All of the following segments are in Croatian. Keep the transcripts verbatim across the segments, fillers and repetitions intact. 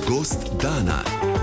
Gost dana.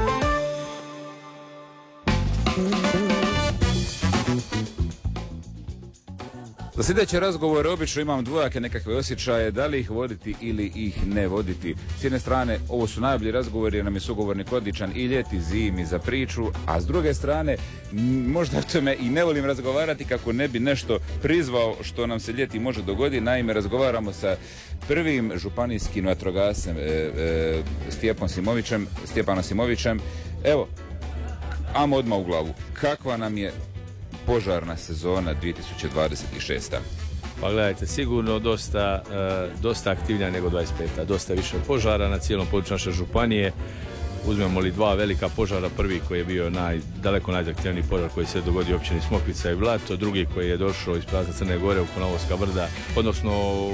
Za sljedeće razgovore obično imam dvojake nekakve osjećaje, da li ih voditi ili ih ne voditi. S jedne strane, ovo su najbolji razgovori jer nam je sugovornik odličan i ljeti, zimi za priču, a s druge strane, možda o tome i ne volim razgovarati kako ne bi nešto prizvao što nam se ljeti može dogoditi. Naime, razgovaramo sa prvim županijskim vatrogascem e, e, Stjepan Simovićem, Stjepanom Simovićem. Evo, ajmo odmah u glavu. Kakva nam je požarna sezona dvije tisuće dvadeset šesta? Pa gledajte, sigurno dosta, uh, dosta aktivnija nego dvadeset peta. Dosta više požara na cijelom području naše županije. Uzmemo li dva velika požara, prvi koji je bio naj, daleko najzahtjevniji požar koji se dogodio u općini Smokvica i Blato, drugi koji je došao iz pravaca Crne Gore u Konavolska brda, odnosno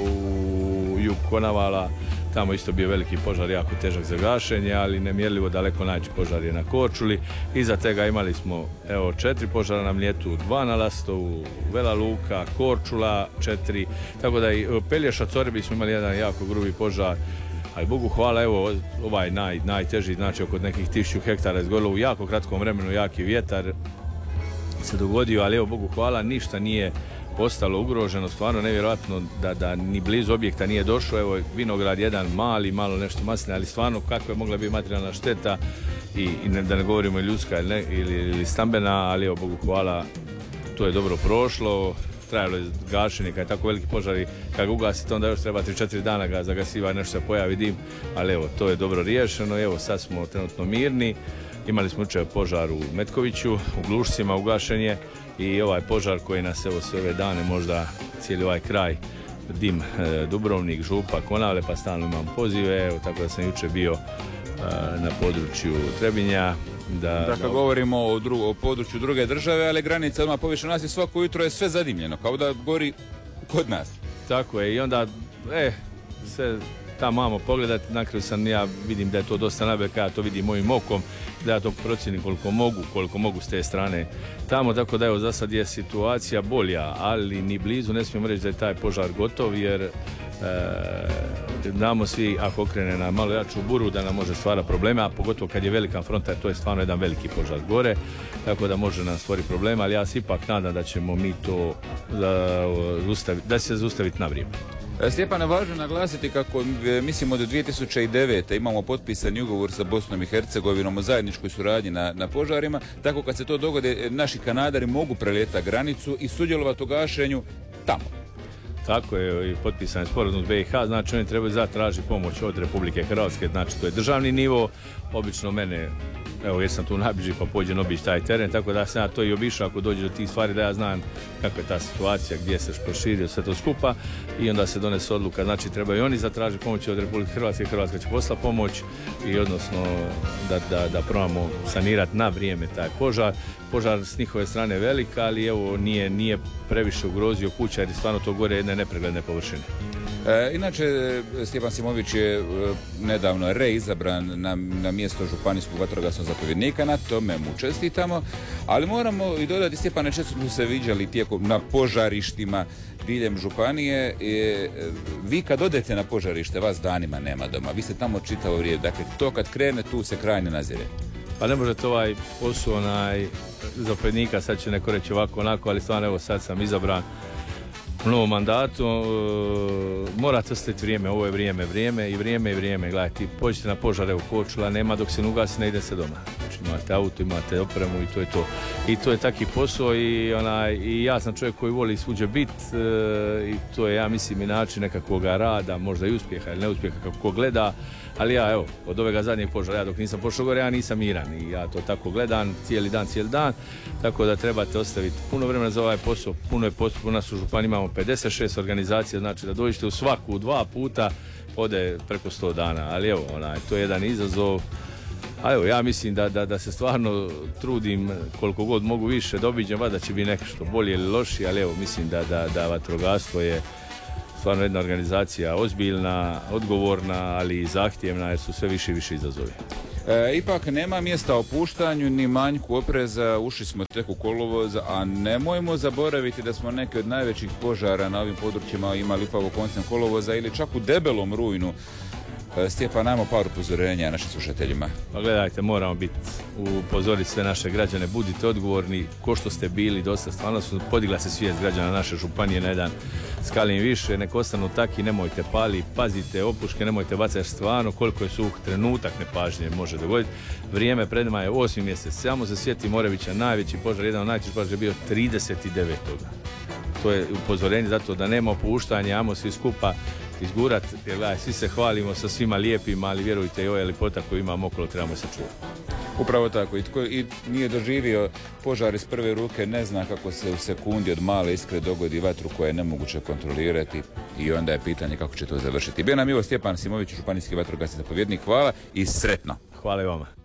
u jug Konavala. Tamo isto bio veliki požar, jako težak za gašenje, ali nemjerljivo daleko najveći požar je na Korčuli. Iza tega imali smo evo četiri požara na Mljetu, dva na Lastovu, Vela Luka, Korčula, četiri. Tako da i Pelješa Corebi smo imali jedan jako grubi požar. Ali Bogu hvala, evo ovaj naj, najteži, znači oko nekih tisuću hektara izgorilo u jako kratkom vremenu, jaki vjetar se dogodio, ali evo Bogu hvala, ništa nije ostalo ugroženo, stvarno nevjerojatno da, da ni blizu objekta nije došlo. Evo vinograd jedan mali, malo nešto masline, ali stvarno kako je mogla biti materijalna šteta i, i ne, da ne govorimo ljudska ili, ne, ili, ili stambena, ali evo Bogu hvala, to je dobro prošlo. Trajalo je gašenje, kad je tako veliki požari, kad ga ugasite, onda još treba tri četiri dana ga zagasiva, nešto se pojavi dim, ali evo, to je dobro riješeno. Evo, sad smo trenutno mirni. Imali smo jučer požar u Metkoviću, u Glušcima ugašenje i ovaj požar koji nas evo sve ove dane, možda cijeli ovaj kraj, dim, e, Dubrovnik, Župa, Konavle, pa stalno imam pozive, evo, tako da sam jučer bio e, na području Trebinja. Da, dakle, da... govorimo o, dru- o području druge države, ali granica odmah poviše nas i svako jutro je sve zadimljeno, kao da gori kod nas. Tako je, i onda, e, sve tamo mamo pogledati, na kraju sam, ja vidim da je to dosta najbolje, ja to vidim mojim okom, da ja to procijenim koliko mogu, koliko mogu s te strane tamo, tako da evo za sad je situacija bolja, ali ni blizu ne smijemo reći da je taj požar gotov, jer e, znamo svi ako okrene na malo jaču buru da nam može stvarati probleme, a pogotovo kad je velika fronta, to je stvarno jedan veliki požar gore, tako da može nam stvoriti probleme, ali ja se ipak nadam da ćemo mi to da, da se zaustaviti na vrijeme. Stjepane, važno naglasiti kako mislim od dvije tisuće devete imamo potpisani ugovor sa Bosnom i Hercegovinom o zajedničkoj suradnji na, na požarima, tako kad se to dogode naši kanadari mogu prelijetati granicu i sudjelovati u gašenju tamo. Tako je, i potpisan je sporazum s B i H, znači oni trebaju zatražiti pomoć od Republike Hrvatske, znači to je državni nivo, obično mene, evo jer sam tu najbliži pa pođem obići taj teren, tako da sam ja to i obišao ako dođe do tih stvari da ja znam kakva je ta situacija, gdje se proširio sve to skupa i onda se donese odluka, znači trebaju oni zatražiti pomoć od Republike Hrvatske, Hrvatska će poslati pomoć i odnosno da, da, da probamo sanirati na vrijeme taj požar. Požar s njihove strane je velik, ali evo nije, nije previše ugrozio kuća jer je stvarno to gore jedne nepregledne površine. E, inače, Stjepan Simović je e, nedavno reizabran na, na mjesto županijskog vatrogasnog zapovjednika, na tome mu čestitamo, ali moramo i dodati, Stjepane, često smo se viđali tijekom na požarištima diljem županije. E, vi kad odete na požarište, vas danima nema doma, vi ste tamo čitavo vrijeme, dakle to kad krene, tu se kraj ne nazire. Pa ne možete ovaj posao onaj zapovjednika, sad će neko reći ovako onako, ali stvarno evo sad sam izabran u novom mandatu, e, morate ostaviti vrijeme, ovo je vrijeme, vrijeme i vrijeme i vrijeme, gledajte, pođite na požare u Korčula, nema dok se ne ugasi, ne ide se doma, znači imate auto, imate opremu i to je to. I to je taki posao i, onaj, i ja sam čovjek koji voli svuđe biti e, i to je, ja mislim, i način nekakvog rada, možda i uspjeha ili neuspjeha kako gleda, ali ja evo, od ovega zadnjeg požara, ja dok nisam pošao gore, ja nisam miran i ja to tako gledam cijeli dan, cijeli dan, tako da trebate ostaviti puno vremena za ovaj posao, puno je posao, u nas u županiji imamo pedeset šest organizacija, znači da dođete u svaku dva puta, ode preko sto dana, ali evo, onaj, to je jedan izazov, a evo, ja mislim da, da, da se stvarno trudim koliko god mogu više, dobiđem, da će biti nešto bolje ili lošije, ali evo, mislim da, da, da vatrogastvo je stvarno jedna organizacija ozbiljna, odgovorna, ali i zahtjevna jer su sve više i više izazovi. E, ipak nema mjesta opuštanju ni manjku opreza, ušli smo tek u kolovoz, a nemojmo zaboraviti da smo neke od najvećih požara na ovim područjima imali upravo koncem kolovoza ili čak u debelom rujnu. Stjepan, najmo par upozorenja našim slušateljima. Pa gledajte, moramo biti upozoriti sve naše građane, budite odgovorni ko što ste bili dosta, stvarno su podigla se svijest građana naše županije na jedan skalin više, nek ostanu taki, nemojte pali, pazite opuške, nemojte bacati, stvarno koliko je suh trenutak nepažnje može dogoditi. Vrijeme pred nama je osmi mjesec, samo se sjeti Morevića, najveći požar, jedan od najvećih požara je bio trideset devetog To je upozorenje zato da nema opuštanja, ajmo svi skupa izgurat, jer gledaj, svi se hvalimo sa svima lijepima, ali vjerujte i ova ljepota koju imamo okolo trebamo se čuvati. Upravo tako, i tko i nije doživio požar iz prve ruke ne zna kako se u sekundi od male iskre dogodi vatru koja je nemoguće kontrolirati i onda je pitanje kako će to završiti. Bio nam Ivo Stjepan Simović, županijski vatrogasni zapovjednik, hvala i sretno. Hvala i vama.